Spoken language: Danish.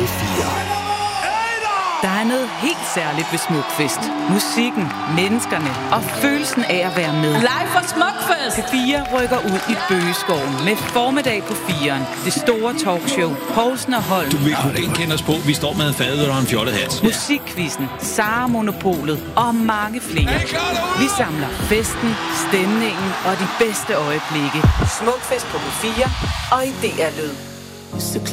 P4. Der er noget helt særligt ved Smukfest. Musikken, menneskerne og følelsen af at være med. Live fra Smukfest! P4 rykker ud i Bøgeskoven med formiddag på 4'eren. Det store talkshow. Poulsen og Holm. Du vil kunne genkende os på. Vi står med en fadøl og en fjollet hat. Musikquizzen, Sara Monopolet og mange flere. Vi samler festen, stemningen og de bedste øjeblikke. Smukfest på P4 og i DR Lyd.